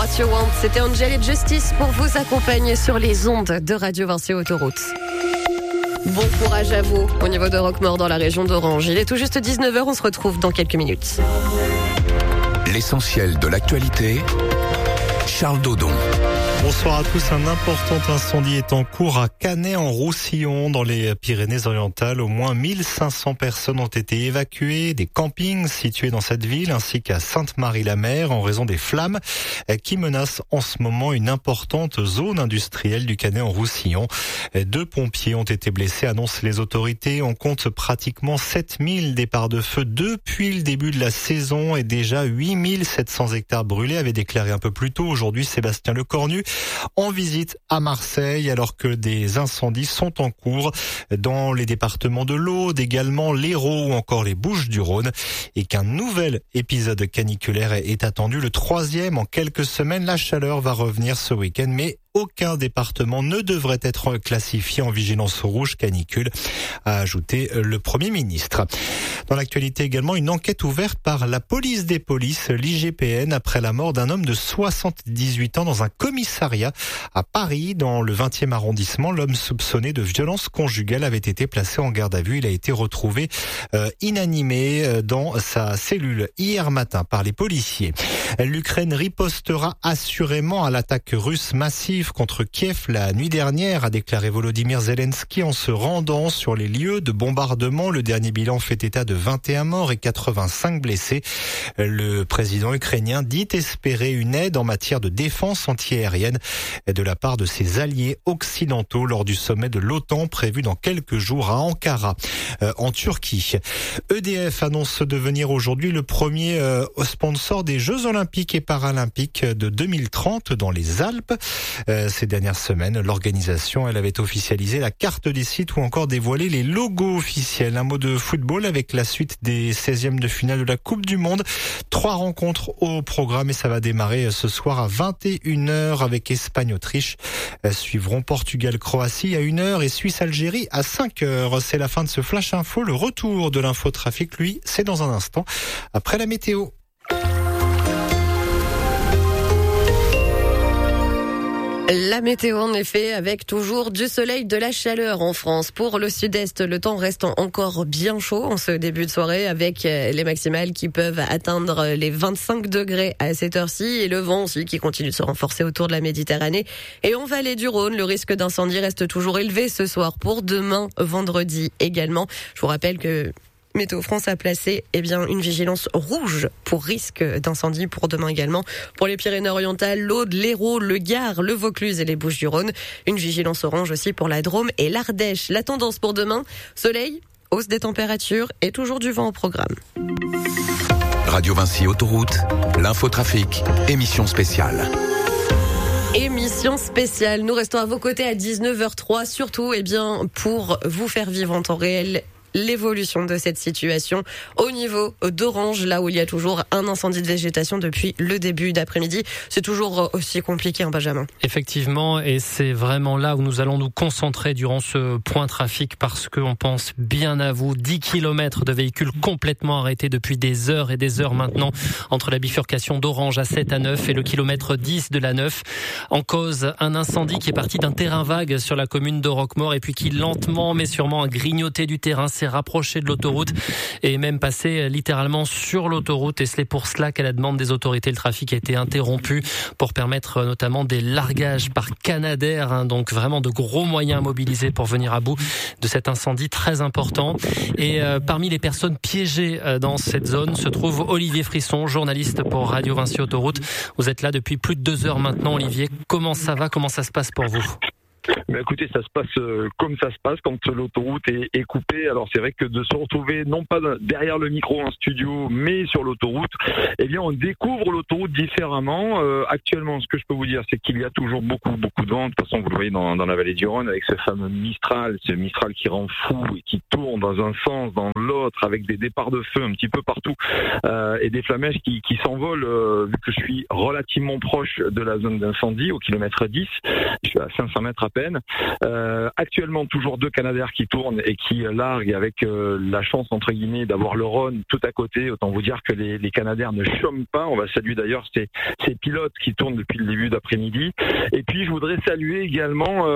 What You Want, c'était Angel et Justice pour vous accompagner sur les ondes de Radio Vinci Autoroute. Bon courage à vous au niveau de Roquemaure dans la région d'Orange. Il est tout juste 19h, on se retrouve dans quelques minutes. L'essentiel de l'actualité, Charles Dodon. Bonsoir à tous. Un important incendie est en cours à Canet-en-Roussillon dans les Pyrénées-Orientales. Au moins 1500 personnes ont été évacuées des campings situés dans cette ville ainsi qu'à Sainte-Marie-la-Mer en raison des flammes qui menacent en ce moment une importante zone industrielle du Canet-en-Roussillon. 2 pompiers ont été blessés, annoncent les autorités. On compte pratiquement 7000 départs de feu depuis le début de la saison et déjà 8700 hectares brûlés, avait déclaré un peu plus tôt aujourd'hui Sébastien Lecornu en visite à Marseille, alors que des incendies sont en cours dans les départements de l'Aude, également l'Hérault ou encore les Bouches-du-Rhône, et qu'un nouvel épisode caniculaire est attendu, le 3e en quelques semaines. La chaleur va revenir ce week-end, mais aucun département ne devrait être classifié en vigilance rouge canicule, a ajouté le Premier ministre. Dans l'actualité également, une enquête ouverte par la police des polices, l'IGPN, après la mort d'un homme de 78 ans dans un commissariat à Paris, dans le 20e arrondissement. L'homme soupçonné de violence conjugale avait été placé en garde à vue. Il a été retrouvé inanimé dans sa cellule hier matin par les policiers. L'Ukraine ripostera assurément à l'attaque russe massive contre Kiev la nuit dernière, a déclaré Volodymyr Zelensky en se rendant sur les lieux de bombardement. Le dernier bilan fait état de 21 morts et 85 blessés. Le président ukrainien dit espérer une aide en matière de défense antiaérienne de la part de ses alliés occidentaux lors du sommet de l'OTAN prévu dans quelques jours à Ankara, en Turquie. EDF annonce devenir aujourd'hui le premier sponsor des Jeux Olympiques et Paralympiques de 2030 dans les Alpes. Ces dernières semaines, l'organisation, elle avait officialisé la carte des sites ou encore dévoilé les logos officiels. Un mot de football avec la suite des 16e de finale de la Coupe du Monde. 3 rencontres au programme et ça va démarrer ce soir à 21h avec Espagne-Autriche. Suivront Portugal-Croatie à 1h et Suisse-Algérie à 5h. C'est la fin de ce Flash Info. Le retour de l'infotrafic, lui, c'est dans un instant après la météo. La météo, en effet, avec toujours du soleil, de la chaleur en France. Pour le sud-est, le temps reste encore bien chaud en ce début de soirée, avec les maximales qui peuvent atteindre les 25 degrés à cette heure-ci, et le vent aussi qui continue de se renforcer autour de la Méditerranée. Et en vallée du Rhône, le risque d'incendie reste toujours élevé ce soir pour demain, vendredi également. Je vous rappelle que Météo France a placé une vigilance rouge pour risque d'incendie pour demain également. Pour les Pyrénées-Orientales, l'Aude, l'Hérault, le Gard, le Vaucluse et les Bouches-du-Rhône. Une vigilance orange aussi pour la Drôme et l'Ardèche. La tendance pour demain, soleil, hausse des températures et toujours du vent au programme. Radio Vinci Autoroute, l'infotrafic, émission spéciale. Émission spéciale. Nous restons à vos côtés à 19h03, surtout pour vous faire vivre en temps réel l'évolution de cette situation au niveau d'Orange, là où il y a toujours un incendie de végétation depuis le début d'après-midi. C'est toujours aussi compliqué, Benjamin. Effectivement, et c'est vraiment là où nous allons nous concentrer durant ce point trafic, parce qu'on pense bien à vous. 10 km de véhicules complètement arrêtés depuis des heures et des heures maintenant entre la bifurcation d'Orange à 7 à 9 et le kilomètre 10 de la 9. En cause, un incendie qui est parti d'un terrain vague sur la commune de Roquemaure et puis qui lentement mais sûrement a grignoté du terrain, s'est rapproché de l'autoroute et même passé littéralement sur l'autoroute, et c'est pour cela qu'à la demande des autorités, le trafic a été interrompu pour permettre notamment des largages par Canadair, donc vraiment de gros moyens mobilisés pour venir à bout de cet incendie très important. Et parmi les personnes piégées dans cette zone se trouve Olivier Frisson, journaliste pour Radio Vinci Autoroute. Vous êtes là depuis plus de 2 heures maintenant, Olivier. Comment ça va? Comment ça se passe pour vous? Mais écoutez, ça se passe comme ça se passe quand l'autoroute est coupée. Alors c'est vrai que de se retrouver non pas derrière le micro en studio, mais sur l'autoroute, on découvre l'autoroute différemment. Actuellement, ce que je peux vous dire, c'est qu'il y a toujours beaucoup de vent. De toute façon, vous le voyez dans la vallée du Rhône avec ce fameux Mistral, ce Mistral qui rend fou et qui tourne dans un sens, dans l'autre, avec des départs de feu un petit peu partout et des flamèches qui s'envolent. Vu que je suis relativement proche de la zone d'incendie, au kilomètre 10, je suis à 500 mètres à peine. Actuellement, toujours 2 Canadair qui tournent et qui larguent avec la chance, entre guillemets, d'avoir le Rhône tout à côté. Autant vous dire que les Canadair ne chôment pas. On va saluer d'ailleurs ces pilotes qui tournent depuis le début d'après-midi. Et puis, je voudrais saluer également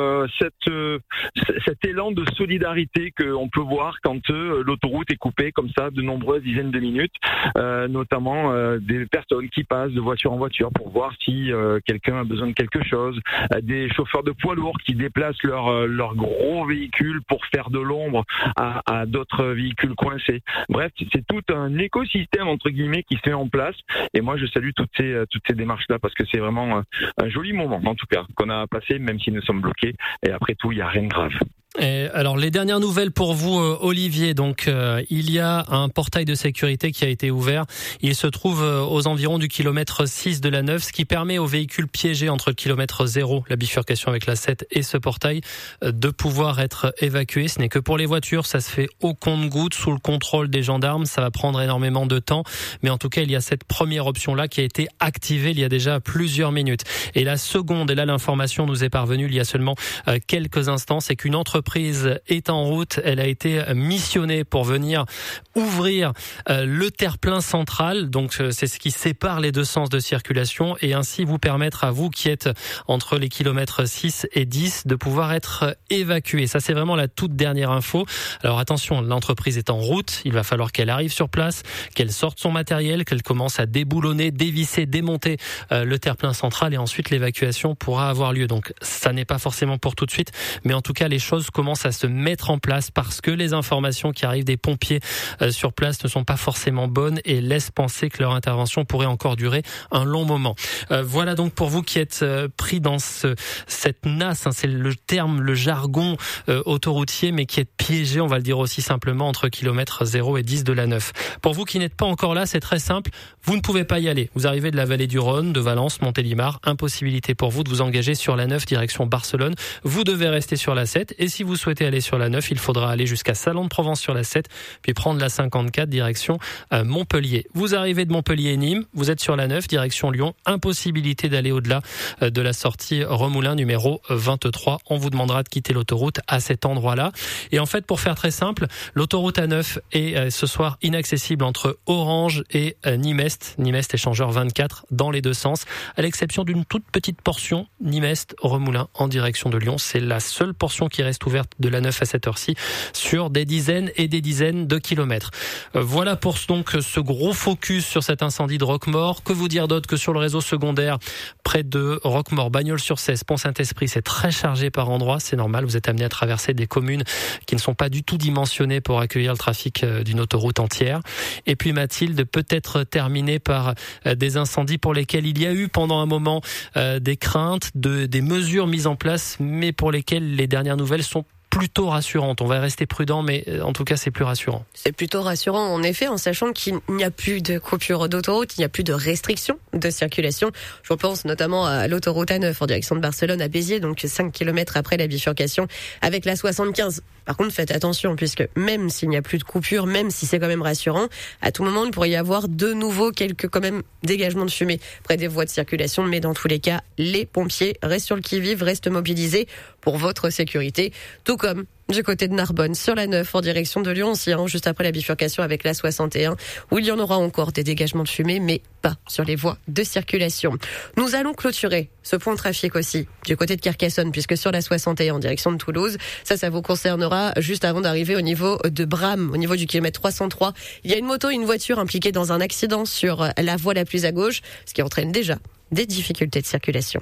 cet élan de solidarité qu'on peut voir quand l'autoroute est coupée comme ça de nombreuses dizaines de minutes, notamment des personnes qui passent de voiture en voiture pour voir si quelqu'un a besoin de quelque chose, des chauffeurs de poids lourds qui déplacent leur gros véhicule pour faire de l'ombre à d'autres véhicules coincés. Bref, c'est tout un écosystème entre guillemets qui se met en place, et moi je salue toutes ces démarches-là parce que c'est vraiment un joli moment en tout cas qu'on a passé, même si nous sommes bloqués, et après tout il n'y a rien de grave. Et alors les dernières nouvelles pour vous, Olivier. Donc il y a un portail de sécurité qui a été ouvert. Il se trouve aux environs du kilomètre 6 de la 9, ce qui permet aux véhicules piégés entre le kilomètre 0, la bifurcation avec la 7 et ce portail, de pouvoir être évacués. Ce n'est que pour les voitures, ça se fait au compte-gouttes, sous le contrôle des gendarmes. Ça va prendre énormément de temps, mais en tout cas il y a cette première option-là qui a été activée il y a déjà plusieurs minutes. Et la seconde, et là l'information nous est parvenue il y a seulement quelques instants, c'est qu'une entreprise est en route. Elle a été missionnée pour venir ouvrir le terre-plein central. Donc c'est ce qui sépare les deux sens de circulation et ainsi vous permettre à vous qui êtes entre les kilomètres 6 et 10 de pouvoir être évacués. Ça c'est vraiment la toute dernière info. Alors attention, l'entreprise est en route. Il va falloir qu'elle arrive sur place, qu'elle sorte son matériel, qu'elle commence à déboulonner, dévisser, démonter le terre-plein central et ensuite l'évacuation pourra avoir lieu. Donc ça n'est pas forcément pour tout de suite, mais en tout cas les choses commencent à se mettre en place parce que les informations qui arrivent des pompiers sur place ne sont pas forcément bonnes et laissent penser que leur intervention pourrait encore durer un long moment. Voilà donc pour vous qui êtes pris dans cette nasse, c'est le terme, le jargon autoroutier, mais qui est piégé, on va le dire aussi simplement, entre kilomètres 0 et 10 de la 9. Pour vous qui n'êtes pas encore là, c'est très simple, vous ne pouvez pas y aller. Vous arrivez de la vallée du Rhône, de Valence, Montélimar, impossibilité pour vous de vous engager sur la 9 direction Barcelone. Vous devez rester sur la 7 et si vous souhaitez aller sur la 9, il faudra aller jusqu'à Salon de Provence sur la 7, puis prendre la 54 direction Montpellier. Vous arrivez de Montpellier et Nîmes, vous êtes sur la 9 direction Lyon, impossibilité d'aller au-delà de la sortie Remoulin numéro 23. On vous demandera de quitter l'autoroute à cet endroit-là. Et en fait, pour faire très simple, l'autoroute A9 est ce soir inaccessible entre Orange et Nîmes-Est. Nîmes-Est échangeur 24 dans les deux sens, à l'exception d'une toute petite portion Nîmes-Est-Remoulin en direction de Lyon. C'est la seule portion qui reste ouverte de la 9 à cette heure-ci sur des dizaines et des dizaines de kilomètres. Voilà pour donc ce gros focus sur cet incendie de Roquemaure. Que vous dire d'autre que sur le réseau secondaire près de Roquemaure, Bagnols-sur-Cèze, Pont-Saint-Esprit, c'est très chargé par endroits, c'est normal, vous êtes amené à traverser des communes qui ne sont pas du tout dimensionnées pour accueillir le trafic d'une autoroute entière. Et puis Mathilde, peut-être terminé par des incendies pour lesquels il y a eu pendant un moment des craintes, des mesures mises en place, mais pour lesquelles les dernières nouvelles sont plutôt rassurante. On va rester prudent, mais en tout cas, c'est plus rassurant. C'est plutôt rassurant, en effet, en sachant qu'il n'y a plus de coupure d'autoroute, il n'y a plus de restrictions de circulation. Je pense notamment à l'autoroute A9 en direction de Barcelone à Béziers, donc 5 km après la bifurcation avec la 75. Par contre, faites attention, puisque même s'il n'y a plus de coupure, même si c'est quand même rassurant, à tout moment, il pourrait y avoir de nouveau quelques quand même dégagements de fumée près des voies de circulation. Mais dans tous les cas, les pompiers restent sur le qui-vive, restent mobilisés pour votre sécurité. Tout comme du côté de Narbonne, sur la 9, en direction de Lyon aussi, juste après la bifurcation avec la 61, où il y en aura encore des dégagements de fumée, mais pas sur les voies de circulation. Nous allons clôturer ce point de trafic aussi, du côté de Carcassonne, puisque sur la 61, en direction de Toulouse, ça vous concernera juste avant d'arriver au niveau de Bram, au niveau du kilomètre 303. Il y a une moto et une voiture impliquées dans un accident sur la voie la plus à gauche, ce qui entraîne déjà des difficultés de circulation.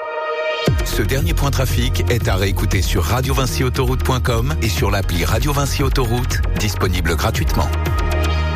Ce dernier point trafic est à réécouter sur radiovincyautoroute.com et sur l'appli Radio Vinci Autoroute, disponible gratuitement.